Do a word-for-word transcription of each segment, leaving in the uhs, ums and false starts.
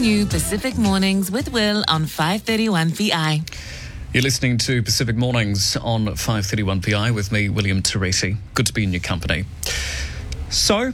new Pacific Mornings with Will on five thirty-one P I. You're listening to Pacific Mornings on five thirty-one P I with me, William Teresi. Good to be in your company. So,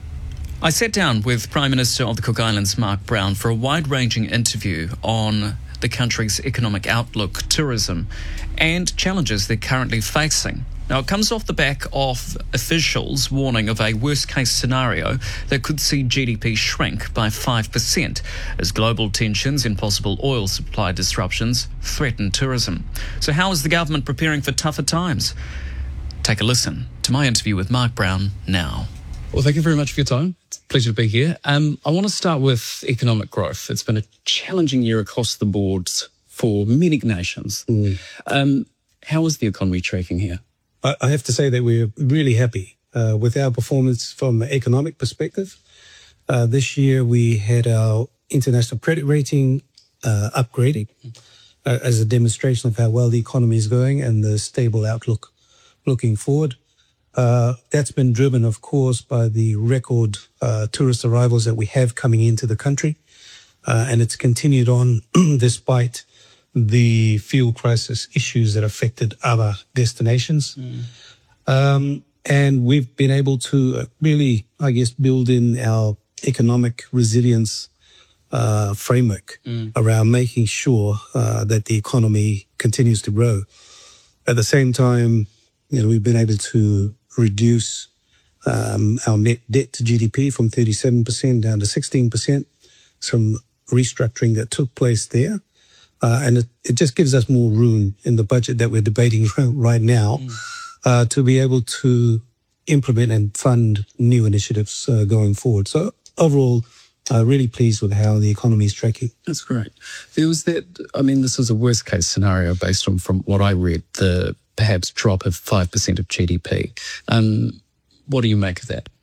I sat down with Prime Minister of the Cook Islands, Mark Brown, for a wide-ranging interview on the country's economic outlook, tourism, and challenges they're currently facing. Now, it comes off the back of officials warning of a worst-case scenario that could see G D P shrink by five percent as global tensions and possible oil supply disruptions threaten tourism. So how is the government preparing for tougher times? Take a listen to my interview with Mark Brown now. Well, thank you very much for your time. It's a pleasure to be here. Um, I want to start with economic growth. It's been a challenging year across the board for many nations. Mm. Um, how is the economy tracking here? I have to say that we're really happy uh, with our performance from an economic perspective. Uh, this year we had our international credit rating uh, upgraded uh, as a demonstration of how well the economy is going and the stable outlook looking forward. Uh, that's been driven, of course, by the record uh, tourist arrivals that we have coming into the country. Uh, and it's continued on despite the fuel crisis issues that affected other destinations. Mm. Um, and we've been able to really, I guess, build in our economic resilience uh, framework mm. around making sure uh, that the economy continues to grow. At the same time, you know, we've been able to reduce um, our net debt to G D P from thirty-seven percent down to sixteen percent. Some restructuring that took place there. Uh, and it, it just gives us more room in the budget that we're debating right now mm. uh, to be able to implement and fund new initiatives uh, going forward. So overall, uh, really pleased with how the economy is tracking. That's great. There was that, I mean, this is a worst case scenario based on, from what I read, the perhaps drop of five percent of G D P. Um, what do you make of that?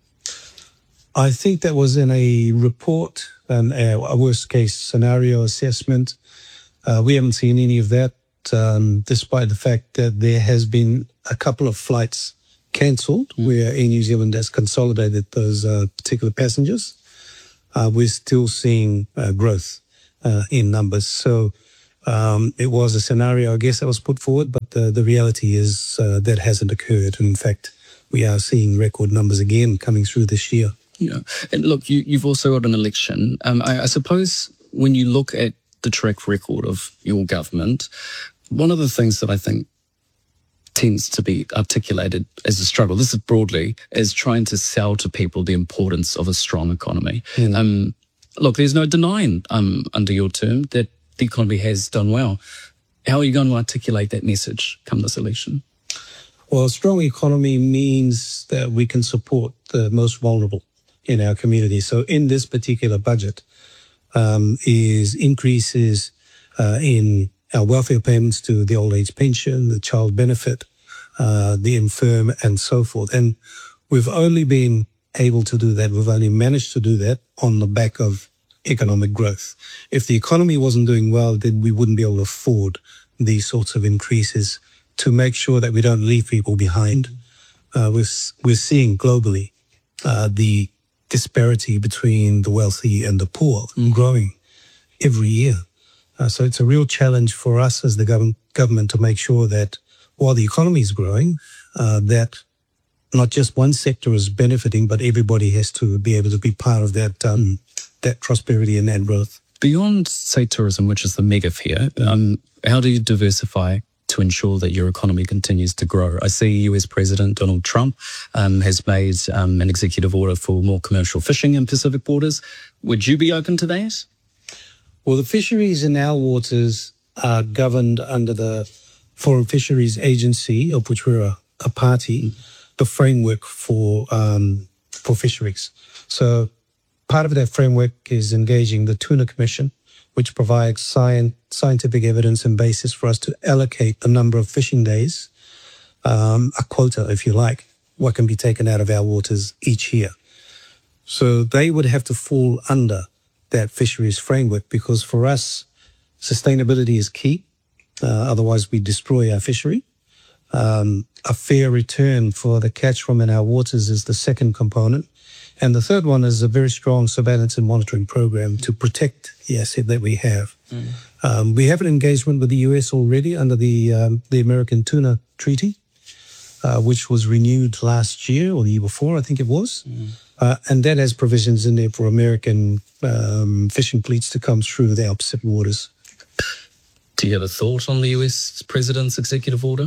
I think that was in a report, um, a worst case scenario assessment. Uh, we haven't seen any of that, um, despite the fact that there has been a couple of flights cancelled mm. where Air New Zealand has consolidated those uh, particular passengers. Uh, we're still seeing uh, growth uh, in numbers. So um, it was a scenario, I guess, that was put forward, but the, the reality is uh, that hasn't occurred. In fact, we are seeing record numbers again coming through this year. Yeah. And look, you, you've also got an election. Um, I, I suppose when you look at the track record of your government, one of the things that I think tends to be articulated as a struggle, this is broadly, is trying to sell to people the importance of a strong economy. Mm. Um, look, there's no denying um, under your term that the economy has done well. How are you going to articulate that message come this election? Well, a strong economy means that we can support the most vulnerable in our community. So in this particular budget, Um, is increases uh, in our welfare payments to the old age pension, the child benefit, uh, the infirm, and so forth. And we've only been able to do that. We've only managed to do that on the back of economic growth. If the economy wasn't doing well, then we wouldn't be able to afford these sorts of increases to make sure that we don't leave people behind. Uh, we're, we're seeing globally uh, the disparity between the wealthy and the poor mm. growing every year. Uh, so it's a real challenge for us as the gov- government to make sure that while the economy is growing, uh, that not just one sector is benefiting, but everybody has to be able to be part of that um, that prosperity and that growth. Beyond, say, tourism, which is the mega here, um, how do you diversify to ensure that your economy continues to grow? I see U S President Donald Trump um, has made um, an executive order for more commercial fishing in Pacific waters. Would you be open to that? Well, the fisheries in our waters are governed under the Foreign Fisheries Agency, of which we're a, a party, the framework for um, for fisheries. So part of that framework is engaging the Tuna Commission, which provides science, scientific evidence and basis for us to allocate a number of fishing days, um, a quota, if you like, what can be taken out of our waters each year. So they would have to fall under that fisheries framework because for us, sustainability is key. Uh, otherwise, we destroy our fishery. Um, a fair return for the catch from in our waters is the second component. And the third one is a very strong surveillance and monitoring program to protect the asset that we have. Mm. Um, we have an engagement with the U S already under the um, the American Tuna Treaty, uh, which was renewed last year or the year before, I think it was. Mm. Uh, and that has provisions in there for American um, fishing fleets to come through our Pacific waters. Do you have a thought on the U S President's executive order?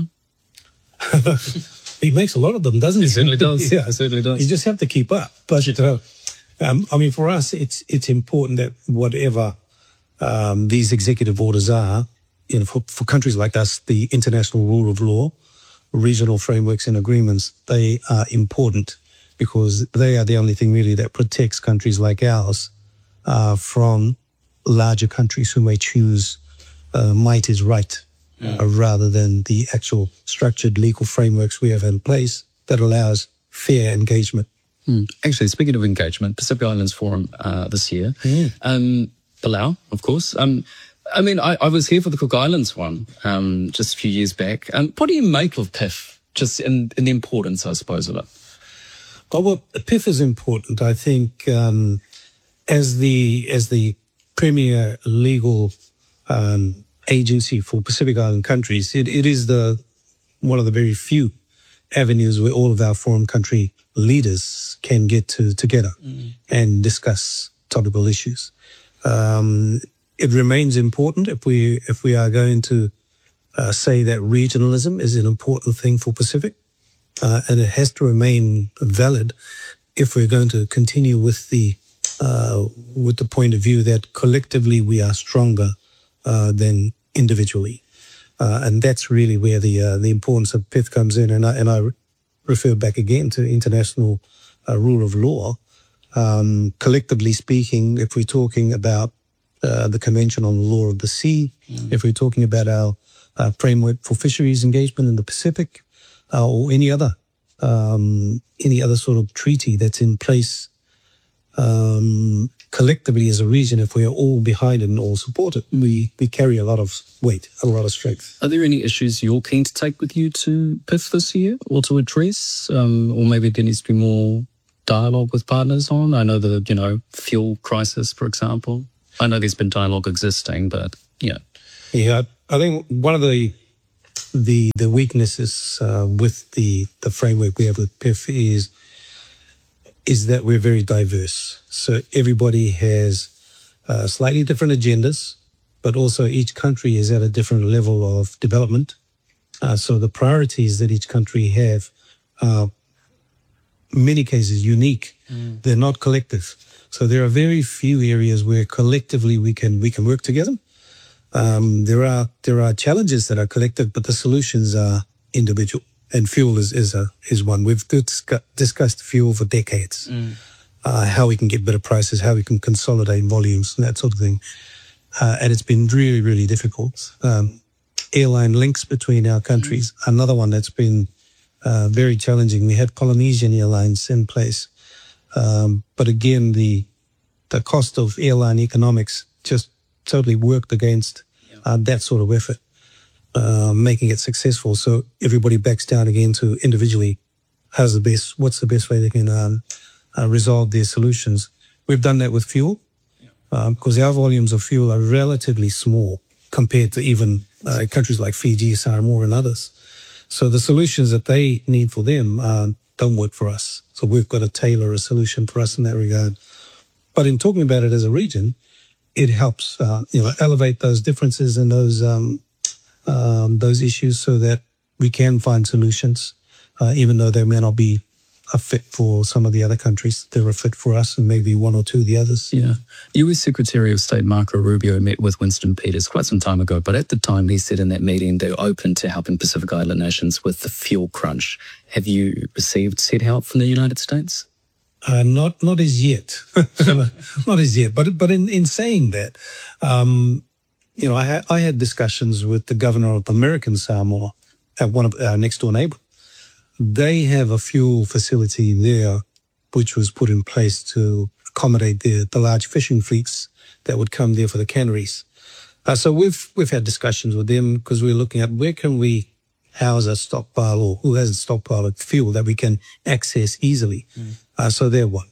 He makes a lot of them, doesn't he? He certainly does. Yeah, he certainly does. You just have to keep up. But uh, um, I mean, for us, it's it's important that whatever um, these executive orders are, you know, for, for countries like us, the international rule of law, regional frameworks and agreements, they are important because they are the only thing really that protects countries like ours uh, from larger countries who may choose uh, might is right. Mm. Uh, rather than the actual structured legal frameworks we have in place that allows fair engagement. Mm. Actually, speaking of engagement, Pacific Islands Forum uh, this year, mm. um, Palau, of course. Um, I mean, I, I was here for the Cook Islands one um, just a few years back. Um, what do you make of P I F, just in, in the importance, I suppose, of it? Oh, well, P I F is important. I think um, as the as the premier legal um agency for Pacific Island countries, it, it is the one of the very few avenues where all of our forum country leaders can get to together mm. and discuss topical issues. Um, it remains important if we if we are going to uh, say that regionalism is an important thing for Pacific, uh, and it has to remain valid if we're going to continue with the uh, with the point of view that collectively we are stronger uh, than individually, uh, and that's really where the uh, the importance of P I F comes in. And I and I re- refer back again to international uh, rule of law. Um, collectively speaking, if we're talking about uh, the Convention on the Law of the Sea, mm. if we're talking about our uh, framework for fisheries engagement in the Pacific, uh, or any other um, any other sort of treaty that's in place. Um, collectively as a region, if we are all behind it and all support it, we, we carry a lot of weight, a lot of strength. Are there any issues you're keen to take with you to P I F this year or to address? Um, or maybe there needs to be more dialogue with partners on? I know the, you know, fuel crisis, for example. I know there's been dialogue existing, but yeah. Yeah, I think one of the the the weaknesses uh, with the, the framework we have with P I F is is that we're very diverse. So everybody has uh, slightly different agendas, but also each country is at a different level of development. Uh, so the priorities that each country have are, in many cases, unique. Mm. They're not collective. So there are very few areas where collectively we can we can work together. Um, there are there are challenges that are collective, but the solutions are individual. And fuel is is a is one. We've discuss, discussed fuel for decades. Mm. Uh, how we can get better prices, how we can consolidate volumes, and that sort of thing. Uh, and it's been really, really difficult. Um, airline links between our countries, mm. another one that's been uh, very challenging. We had Polynesian Airlines in place, um, but again, the the cost of airline economics just totally worked against uh, that sort of effort. Uh, making it successful, so everybody backs down again to individually how's the best, what's the best way they can um, uh, resolve their solutions. We've done that with fuel um, because our volumes of fuel are relatively small compared to even uh, countries like Fiji, Samoa, and others. So the solutions that they need for them uh, don't work for us. So we've got to tailor a solution for us in that regard. But in talking about it as a region, it helps uh, you know elevate those differences and those. Um, Um, those issues so that we can find solutions, uh, even though they may not be a fit for some of the other countries. They're a fit for us and maybe one or two of the others. Yeah. U S Secretary of State Marco Rubio met with Winston Peters quite some time ago, but at the time he said in that meeting they're open to helping Pacific Island nations with the fuel crunch. Have you received said help from the United States? Uh, not not as yet. Not as yet. But, but in, in saying that, um, You know, I, ha- I had discussions with the governor of American Samoa, at one of our next door neighbor. They have a fuel facility there, which was put in place to accommodate the, the large fishing fleets that would come there for the canneries. Uh, so we've we've had discussions with them because we're looking at where can we house a stockpile or who has a stockpile of fuel that we can access easily. Mm. Uh, so they're one.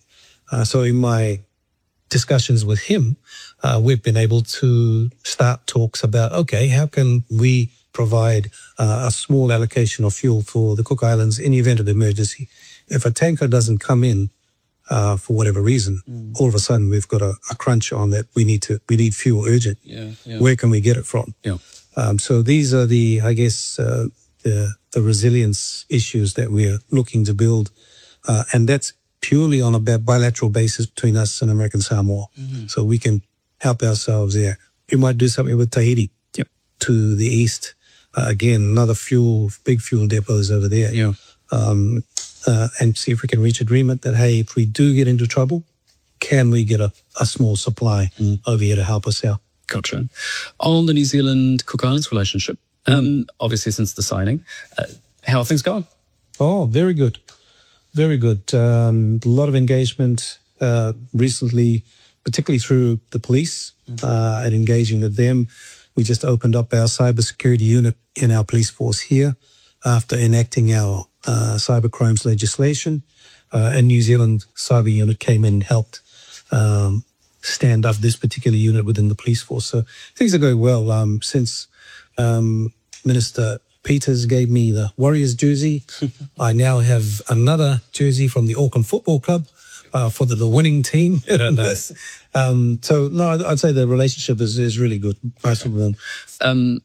Uh, so in my discussions with him, uh, we've been able to start talks about, okay, how can we provide uh, a small allocation of fuel for the Cook Islands in the event of emergency? If a tanker doesn't come in uh, for whatever reason, mm. all of a sudden we've got a, a crunch on that. We need to we need fuel urgent. Yeah, yeah. Where can we get it from? Yeah. Um, so these are the, I guess, uh, the the resilience issues that we're looking to build, uh, and that's purely on a bilateral basis between us and American Samoa. Mm-hmm. So we can help ourselves there. We might do something with Tahiti yep. to the east. Uh, again, another fuel, big fuel depots over there. Yeah. Um, uh, and see if we can reach agreement that, hey, if we do get into trouble, can we get a, a small supply mm. over here to help us out? Gotcha. On the New Zealand Cook Islands relationship, um, mm. obviously since the signing, uh, how are things going? Oh, very good. Very good. Um, a lot of engagement uh, recently, particularly through the police uh, and engaging with them. We just opened up our cybersecurity unit in our police force here after enacting our uh, cyber crimes legislation. Uh, and New Zealand cyber unit came in and helped um, stand up this particular unit within the police force. So things are going well. Um, since um, Minister Peters gave me the Warriors jersey, I now have another jersey from the Auckland Football Club uh, for the, the winning team. Nice. um, so, no, I'd say the relationship is, is really good. Most of them. Um,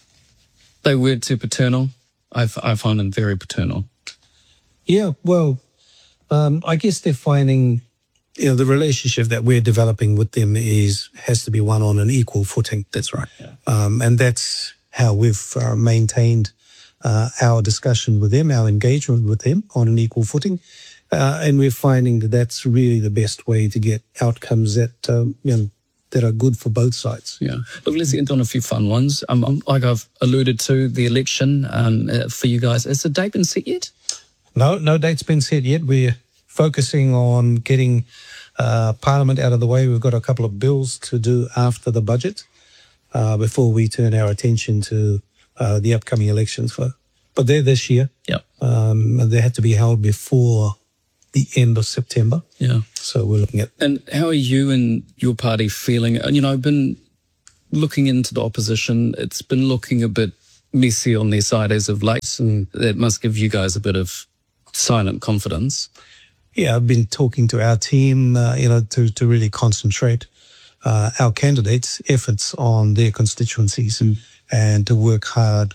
they were too paternal. I, I find them very paternal. Yeah, well, um, I guess they're finding, you know, the relationship that we're developing with them is has to be one on an equal footing. That's right. Yeah. Um, and that's how we've uh, maintained uh, our discussion with them, our engagement with them on an equal footing. Uh, and we're finding that that's really the best way to get outcomes that, um, you know, that are good for both sides. Yeah. Look, let's end on a few fun ones. Um, um, like I've alluded to, the election um, uh, for you guys. Has the date been set yet? No, no date's been set yet. We're focusing on getting uh, Parliament out of the way. We've got a couple of bills to do after the budget. Uh, before we turn our attention to uh, the upcoming elections. For, but they're this year. Yeah. Um, they had to be held before the end of September. Yeah. So we're looking at... And how are you and your party feeling? And, you know, I've been looking into the opposition. It's been looking a bit messy on their side as of late, and that must give you guys a bit of silent confidence. Yeah, I've been talking to our team, uh, you know, to, to really concentrate Uh, our candidates' efforts on their constituencies mm. and to work hard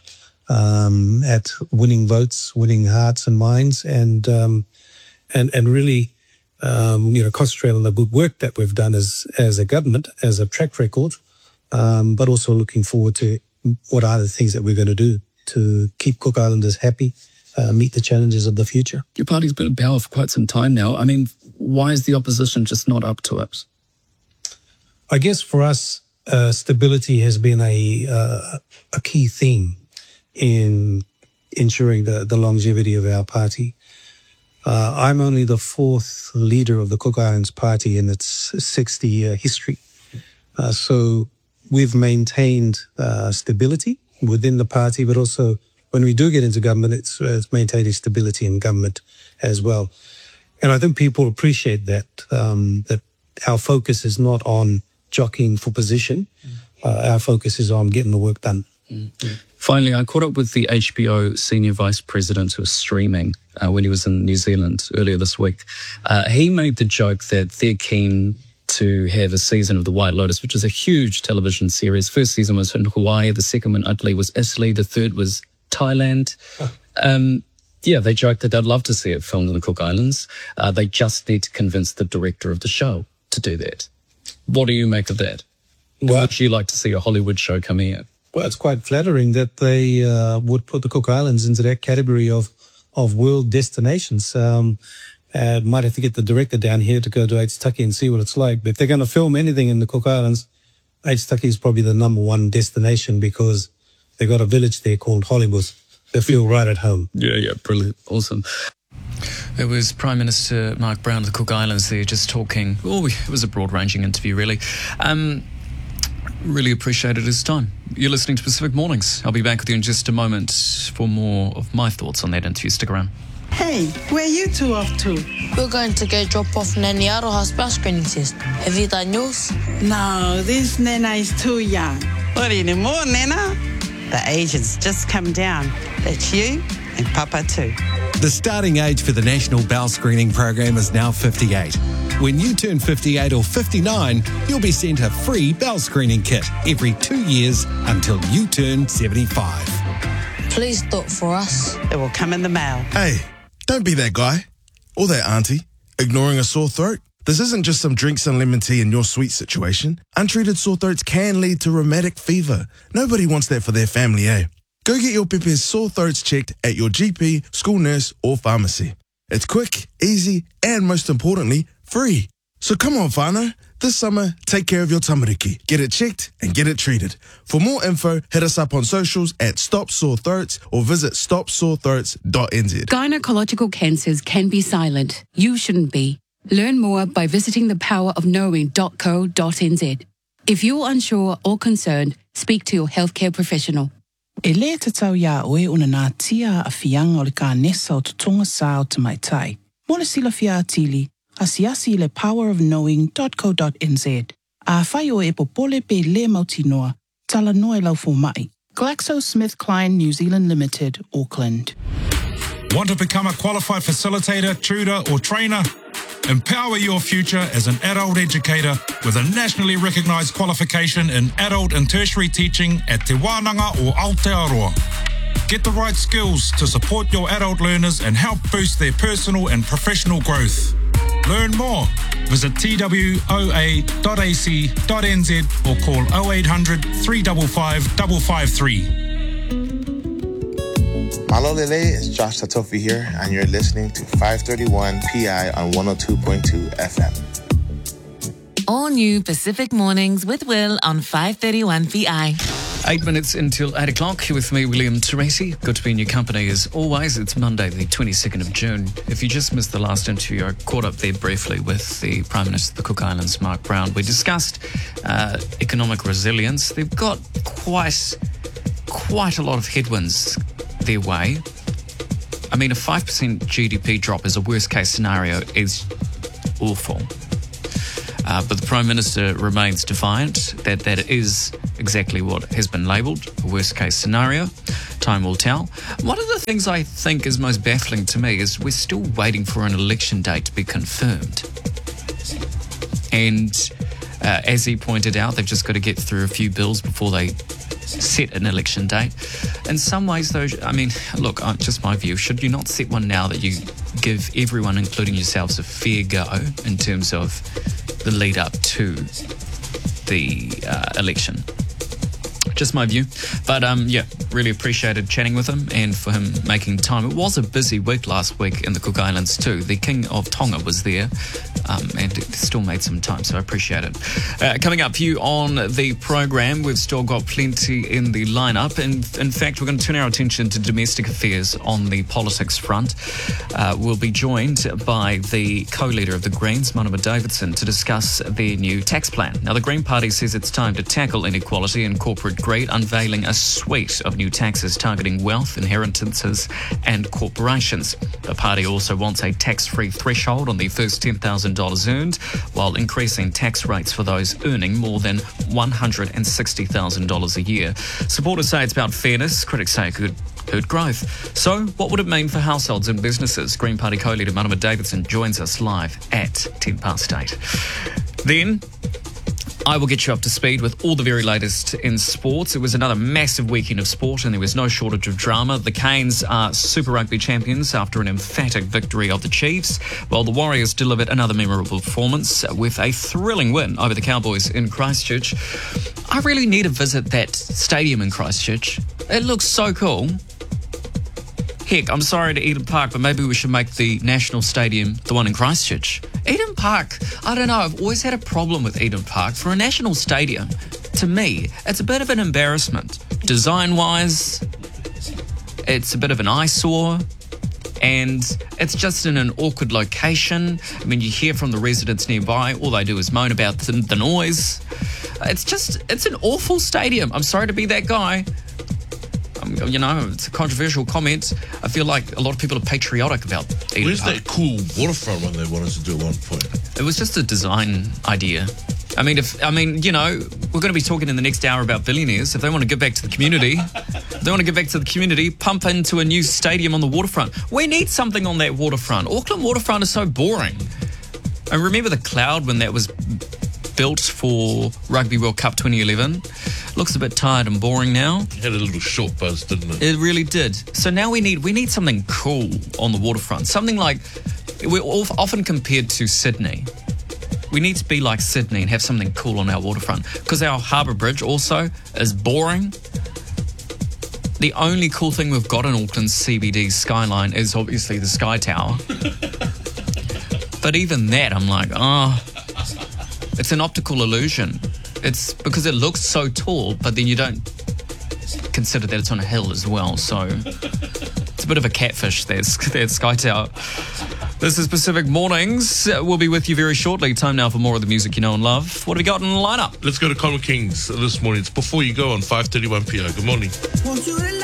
um, at winning votes, winning hearts and minds, and um, and and really, um, you know, concentrate on the good work that we've done as as a government, as a track record, um, but also looking forward to what are the things that we're going to do to keep Cook Islanders happy, uh, meet the challenges of the future. Your party's been in power for quite some time now. I mean, why is the opposition just not up to it? I guess for us, uh, stability has been a uh, a key theme in ensuring the, the longevity of our party. Uh, I'm only the fourth leader of the Cook Islands Party in its sixty-year history. Uh, so we've maintained uh, stability within the party, but also when we do get into government, it's, uh, it's maintaining stability in government as well. And I think people appreciate that, um, that our focus is not on jockeying for position. Uh, our focus is on getting the work done. Mm-hmm. Finally, I caught up with the H B O Senior Vice President who was streaming uh, when he was in New Zealand earlier this week. Uh, he made the joke that they're keen to have a season of The White Lotus, which is a huge television series. First season was in Hawaii, the second one, Italy, was Italy, the third was Thailand. Oh. Um, yeah, they joked that they'd love to see it filmed in the Cook Islands. Uh, they just need to convince the director of the show to do that. What do you make of that? Well, would you like to see a Hollywood show come here? Well, it's quite flattering that they uh, would put the Cook Islands into that category of of world destinations. Um, uh, might have to get the director down here to go to Aitutaki and see what it's like. But if they're going to film anything in the Cook Islands, Aitutaki is probably the number one destination because they've got a village there called Hollywood. They feel right at home. Yeah, yeah, brilliant. Awesome. It was Prime Minister Mark Brown of the Cook Islands there just talking. Oh, it was a broad-ranging interview, really. Um, really appreciated his time. You're listening to Pacific Mornings. I'll be back with you in just a moment for more of my thoughts on that interview. Stick around. Hey, where you two off to? We're going to go drop off Nanny Aroha's bowel screening test. Have you done yours? No, this Nana is too young. What anymore, Nana? The age has just come down. That's you and Papa too. The starting age for the National Bowel Screening Program is now fifty-eight. When you turn fifty-eight or fifty-nine, you'll be sent a free bowel screening kit every two years until you turn seventy-five. Please do it for us. It will come in the mail. Hey, don't be that guy or that auntie ignoring a sore throat. This isn't just some drink some lemon tea in your sweet situation. Untreated sore throats can lead to rheumatic fever. Nobody wants that for their family, eh? Go get your Pepe's sore throats checked at your G P, school nurse or pharmacy. It's quick, easy and most importantly, free. So come on, whānau. This summer, take care of your tamariki. Get it checked and get it treated. For more info, hit us up on socials at Stop Sore Throats or visit stop sore throats dot n z. Gynecological cancers can be silent. You shouldn't be. Learn more by visiting the power of knowing dot co dot n z. If you're unsure or concerned, speak to your healthcare professional. E le te tau ia oe una nā tia a whianga o le ka nesa o tutonga sā o te maitai. Mo le sila fia atili, asiasi le power of knowing dot co dot n z. A whai o e popole pe le mautinoa, tala noe lau fo mai. GlaxoSmithKline New Zealand Limited, Auckland. Want to become a qualified facilitator, tutor or trainer? Empower your future as an adult educator with a nationally recognised qualification in adult and tertiary teaching at Te Wānanga or Aotearoa. Get the right skills to support your adult learners and help boost their personal and professional growth. Learn more. Visit t w o a dot a c dot n z or call oh eight hundred, three five five, five five three. Malolele, it's Josh Tatofi here, and you're listening to five thirty-one P I on one oh two point two F M. All new Pacific Mornings with Will on five thirty-one P I. Eight minutes until eight o'clock. Here with me, William Teresi. Good to be in your company as always. It's Monday, the twenty-second of June. If you just missed the last interview, I caught up there briefly with the Prime Minister of the Cook Islands, Mark Brown. We discussed uh, economic resilience. They've got quite, quite a lot of headwinds their way. I mean, a five percent G D P drop as a worst-case scenario is awful. Uh, but the Prime Minister remains defiant that that is exactly what has been labelled a worst-case scenario. Time will tell. One of the things I think is most baffling to me is we're still waiting for an election date to be confirmed. And uh, as he pointed out, they've just got to get through a few bills before they set an election date. In some ways, though, I mean, look, uh, just my view, should you not set one now that you give everyone, including yourselves, a fair go in terms of the lead up to the uh, election? Just my view. But um, yeah, really appreciated chatting with him and for him making time. It was a busy week last week in the Cook Islands too. The King of Tonga was there um, and still made some time, so I appreciate it. Uh, coming up for you on the program, we've still got plenty in the lineup. And in fact, we're going to turn our attention to domestic affairs on the politics front. Uh, we'll be joined by the co-leader of the Greens, Marama Davidson, to discuss their new tax plan. Now, the Green Party says it's time to tackle inequality and corporate greed, unveiling a suite of new taxes targeting wealth, inheritances and corporations. The party also wants a tax-free threshold on the first ten thousand dollars earned, while increasing tax rates for those earning more than one hundred sixty thousand dollars a year. Supporters say it's about fairness. Critics say it could hurt growth. So what would it mean for households and businesses? Green Party co-leader Marama Davidson joins us live at ten past eight. Then I will get you up to speed with all the very latest in sports. It was another massive weekend of sport and there was no shortage of drama. The Canes are Super Rugby champions after an emphatic victory of the Chiefs, while the Warriors delivered another memorable performance with a thrilling win over the Cowboys in Christchurch. I really need to visit that stadium in Christchurch. It looks so cool. Heck, I'm sorry to Eden Park, but maybe we should make the National Stadium the one in Christchurch. Eden Park, I don't know, I've always had a problem with Eden Park. For a national stadium, to me, it's a bit of an embarrassment. Design-wise, it's a bit of an eyesore, and it's just in an awkward location. I mean, you hear from the residents nearby, all they do is moan about the, the noise. It's just, it's an awful stadium. I'm sorry to be that guy. I'm, you know, it's a controversial comment. I feel like a lot of people are patriotic about Eden Where's Park. that cool waterfront one they wanted to do at one point? It was just a design idea. I mean, if I mean, you know, we're going to be talking in the next hour about billionaires. If they want to give back to the community, if they want to give back to the community, pump into a new stadium on the waterfront. We need something on that waterfront. Auckland waterfront is so boring. I remember the Cloud when that was built for Rugby World Cup twenty eleven. Looks a bit tired and boring now. It had a little short buzz, didn't it? It really did. So now we need we need something cool on the waterfront. Something like, we're often compared to Sydney. We need to be like Sydney and have something cool on our waterfront, because our harbour bridge also is boring. The only cool thing we've got in Auckland's C B D skyline is obviously the Sky Tower. But even that, I'm like, oh, it's an optical illusion. It's because it looks so tall, but then you don't consider that it's on a hill as well. So it's a bit of a catfish, that, that Sky Tower. This is Pacific Mornings. We'll be with you very shortly. Time now for more of the music you know and love. What have we got in the lineup? Let's go to Common Kings this morning. It's Before You Go on five thirty-one P I. Good morning.